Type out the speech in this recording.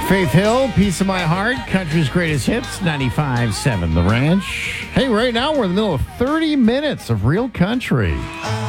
Faith Hill, Piece of My Heart, country's greatest hits, 95.7 The Ranch. Hey, right now we're in the middle of 30 minutes of real country.